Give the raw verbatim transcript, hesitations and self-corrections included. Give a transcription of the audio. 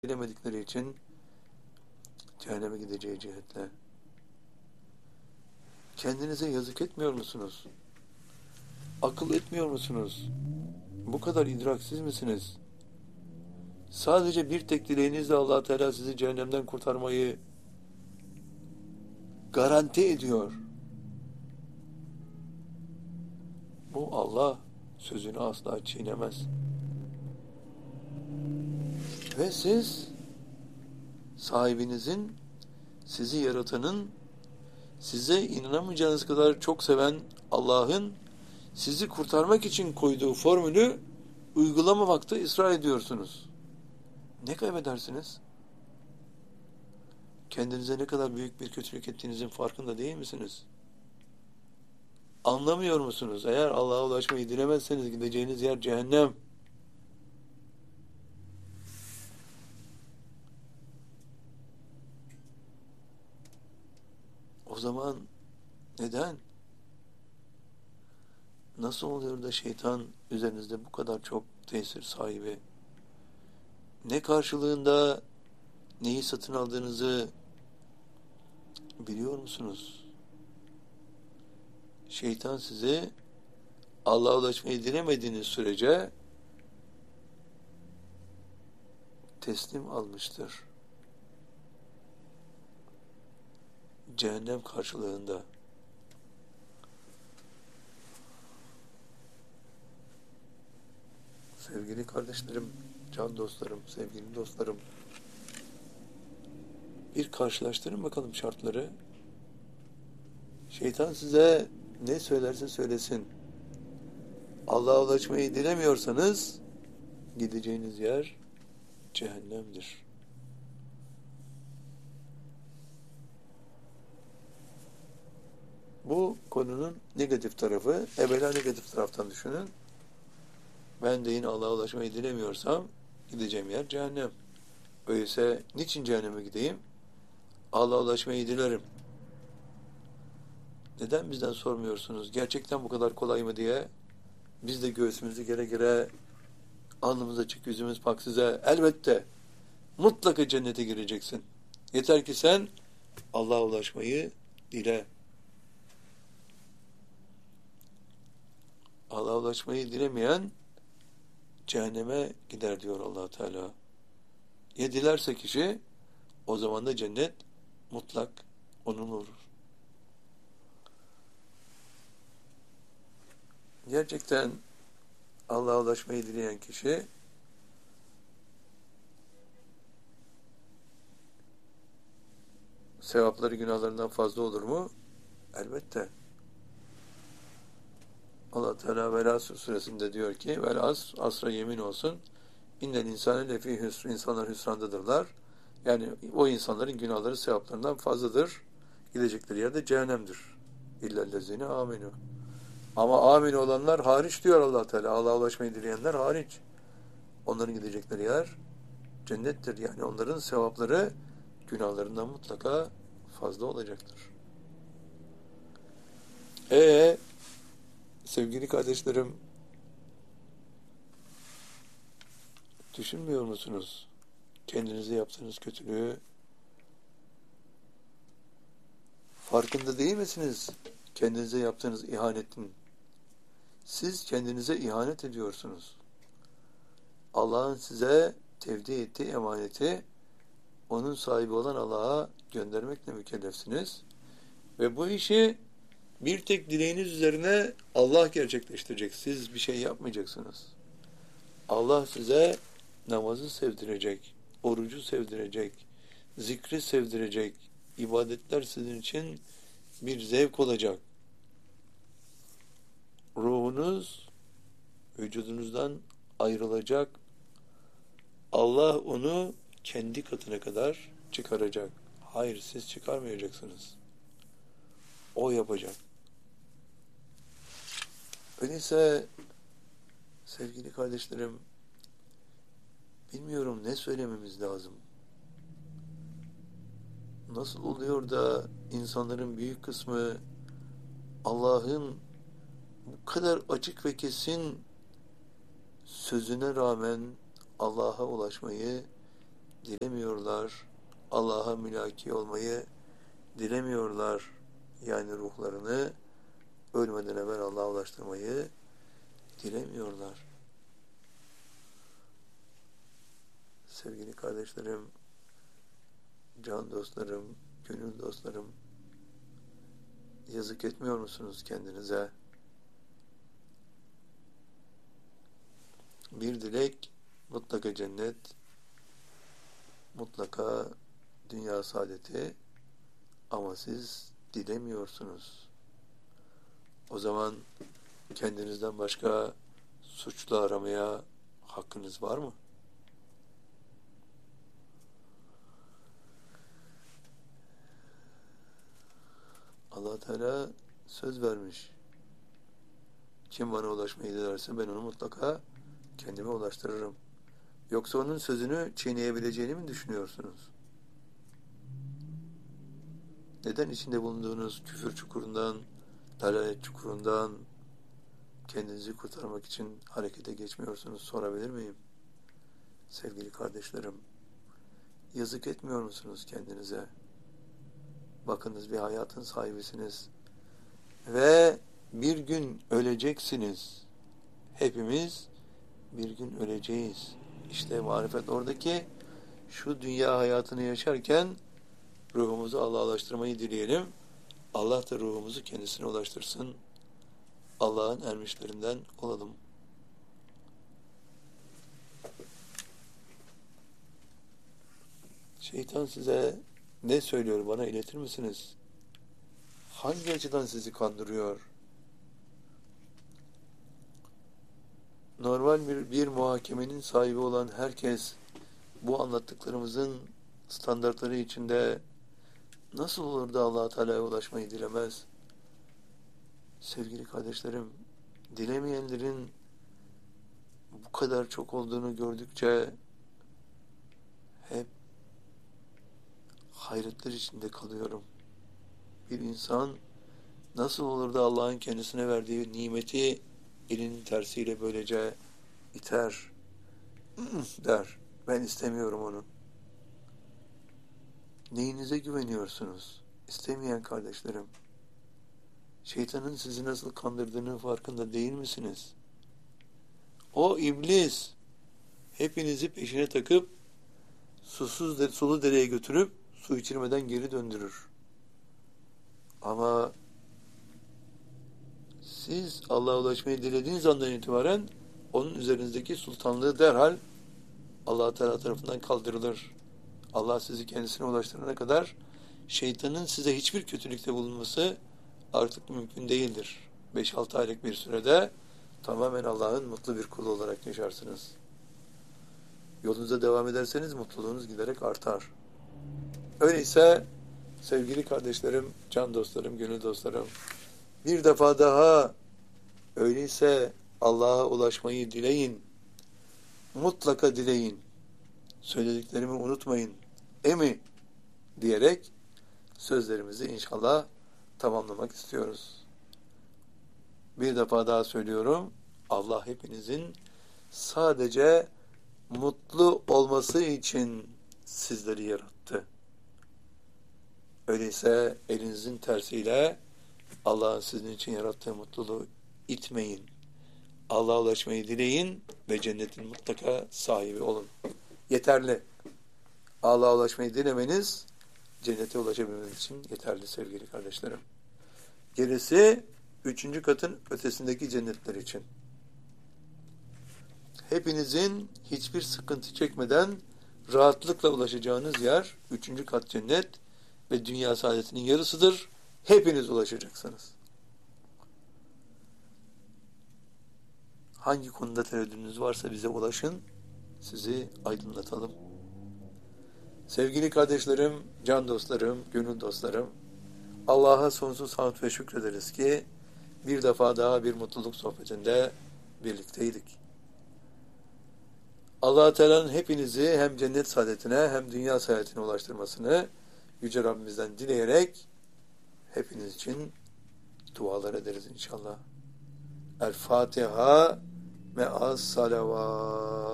bilemedikleri için cehenneme gideceği cihetle. Kendinize yazık etmiyor musunuz? Akıl etmiyor musunuz? Bu kadar idraksiz misiniz? Sadece bir tek dileğinizle Allah Teala sizi cehennemden kurtarmayı garanti ediyor. Bu Allah sözünü asla çiğnemez. Ve siz sahibinizin, sizi yaratanın, size inanamayacağınız kadar çok seven Allah'ın sizi kurtarmak için koyduğu formülü uygulamamakta ısrar ediyorsunuz. Ne kaybedersiniz? Kendinize ne kadar büyük bir kötülük ettiğinizin farkında değil misiniz? Anlamıyor musunuz? Eğer Allah'a ulaşmayı dilemezseniz gideceğiniz yer cehennem. O zaman neden? Nasıl oluyor da şeytan üzerinizde bu kadar çok tesir sahibi? Ne karşılığında neyi satın aldığınızı biliyor musunuz? Şeytan sizi Allah'a ulaşmayı dilemediğiniz sürece teslim almıştır. Cehennem karşılığında. Sevgili kardeşlerim, can dostlarım, sevgili dostlarım, bir karşılaştırın bakalım şartları. Şeytan size ne söylerse söylesin, Allah'a ulaşmayı dilemiyorsanız gideceğiniz yer cehennemdir. Bu konunun negatif tarafı, evvela negatif taraftan düşünün. Ben de yine Allah'a ulaşmayı dilemiyorsam gideceğim yer cehennem. Öyleyse niçin cehenneme gideyim? Allah'a ulaşmayı dilerim. Neden bizden sormuyorsunuz? Gerçekten bu kadar kolay mı diye biz de göğsümüzü gere gere alnımız açık, yüzümüz pak size. Elbette mutlaka cennete gireceksin. Yeter ki sen Allah'a ulaşmayı dile. Allah'a ulaşmayı dilemeyen cehenneme gider diyor Allah Teala. Ya dilerse kişi, o zaman da cennet mutlak onun olur. Gerçekten Allah'a ulaşmayı dileyen kişi sevapları günahlarından fazla olur mu? Elbette. Allah Teala Velâ suresinde diyor ki vel asr, asra yemin olsun innel insâne lefî hüsr, insanlar hüsrandadırlar. Yani o insanların günahları sevaplarından fazladır. Gidecekleri yerde cehennemdir. İllellezîne âmenû. Ama amin olanlar hariç diyor Allah Teala. Allah'a ulaşmayı dileyenler hariç. Onların gidecekleri yer cennettir. Yani onların sevapları günahlarından mutlaka fazla olacaktır. Ee, sevgili kardeşlerim, düşünmüyor musunuz? Kendinize yaptığınız kötülüğü farkında değil misiniz? Kendinize yaptığınız ihanetin. Siz kendinize ihanet ediyorsunuz. Allah'ın size tevdi ettiği emaneti onun sahibi olan Allah'a göndermekle mükellefsiniz. Ve bu işi bir tek dileğiniz üzerine Allah gerçekleştirecek. Siz bir şey yapmayacaksınız. Allah size namazı sevdirecek, orucu sevdirecek, zikri sevdirecek, ibadetler sizin için bir zevk olacak. Ruhunuz vücudunuzdan ayrılacak. Allah onu kendi katına kadar çıkaracak. Hayır, siz çıkarmayacaksınız. O yapacak. Öyleyse sevgili kardeşlerim, bilmiyorum ne söylememiz lazım. Nasıl oluyor da insanların büyük kısmı Allah'ın bu kadar açık ve kesin sözüne rağmen Allah'a ulaşmayı dilemiyorlar. Allah'a mülaki olmayı dilemiyorlar. Yani ruhlarını ölmeden evvel Allah'a ulaştırmayı dilemiyorlar. Sevgili kardeşlerim, can dostlarım, gönül dostlarım, yazık etmiyor musunuz kendinize? Bir dilek mutlaka cennet, mutlaka dünya saadeti, ama siz dilemiyorsunuz. O zaman kendinizden başka suçlu aramaya hakkınız var mı? Allah Teala söz vermiş. Kim bana ulaşmayı dilerse ben onu mutlaka kendime ulaştırırım. Yoksa onun sözünü çiğneyebileceğini mi düşünüyorsunuz? Neden içinde bulunduğunuz küfür çukurundan, dalalet çukurundan kendinizi kurtarmak için harekete geçmiyorsunuz, sorabilir miyim? Sevgili kardeşlerim, yazık etmiyor musunuz kendinize? Bakınız, bir hayatın sahibisiniz. Ve bir gün öleceksiniz. Hepimiz bir gün öleceğiz. İşte marifet oradaki, şu dünya hayatını yaşarken ruhumuzu Allah'a ulaştırmayı dileyelim. Allah da ruhumuzu kendisine ulaştırsın. Allah'ın ermişlerinden olalım. Şeytan size ne söylüyor, bana iletir misiniz? Hangi açıdan sizi kandırıyor? Normal bir, bir muhakemenin sahibi olan herkes bu anlattıklarımızın standartları içinde nasıl olur da Allah-u Teala'ya ulaşmayı dilemez? Sevgili kardeşlerim, dilemeyenlerin bu kadar çok olduğunu gördükçe hep hayretler içinde kalıyorum. Bir insan nasıl olur da Allah'ın kendisine verdiği nimeti elinin tersiyle böylece iter der. Ben istemiyorum onu. Neyinize güveniyorsunuz? İstemeyen kardeşlerim. Şeytanın sizi nasıl kandırdığının farkında değil misiniz? O iblis hepinizi peşine takıp susuz de, sulu dereye götürüp su içirmeden geri döndürür. Ama siz Allah'a ulaşmayı dilediğiniz andan itibaren onun üzerinizdeki sultanlığı derhal Allah Teala tarafından kaldırılır. Allah sizi kendisine ulaştırana kadar şeytanın size hiçbir kötülükte bulunması artık mümkün değildir. beş altı aylık bir sürede tamamen Allah'ın mutlu bir kulu olarak yaşarsınız. Yolunuza devam ederseniz mutluluğunuz giderek artar. Öyleyse sevgili kardeşlerim, can dostlarım, gönül dostlarım, bir defa daha öyleyse Allah'a ulaşmayı dileyin. Mutlaka dileyin. Söylediklerimi unutmayın. Emi diyerek sözlerimizi inşallah tamamlamak istiyoruz. Bir defa daha söylüyorum. Allah hepinizin sadece mutlu olması için sizleri yarattı. Öyleyse elinizin tersiyle Allah'ın sizin için yarattığı mutluluğu itmeyin. Allah'a ulaşmayı dileyin ve cennetin mutlaka sahibi olun. Yeterli. Allah'a ulaşmayı dilemeniz cennete ulaşabilmeniz için yeterli sevgili kardeşlerim. Gerisi üçüncü katın ötesindeki cennetler için. Hepinizin hiçbir sıkıntı çekmeden rahatlıkla ulaşacağınız yer üçüncü kat cennet ve dünya saadetinin yarısıdır. Hepiniz ulaşacaksınız. Hangi konuda tereddütünüz varsa bize ulaşın, sizi aydınlatalım. Sevgili kardeşlerim, can dostlarım, gönül dostlarım, Allah'a sonsuz hamd ve şükrederiz ki bir defa daha bir mutluluk sohbetinde birlikteydik. Allah-u Teala'nın hepinizi hem cennet saadetine hem dünya saadetine ulaştırmasını Yüce Rabbimizden dileyerek hepiniz için dualar ederiz inşallah. El Fatiha me'as salavat.